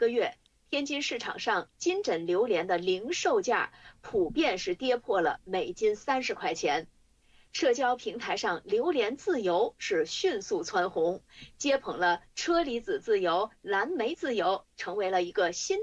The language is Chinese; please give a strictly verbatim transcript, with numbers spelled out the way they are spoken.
个月，天津市场上金枕榴莲的零售价普遍是跌破了每斤三十块钱。社交平台上，榴莲自由是迅速蹿红，接捧了车厘子自由、蓝莓自由，成为了一个新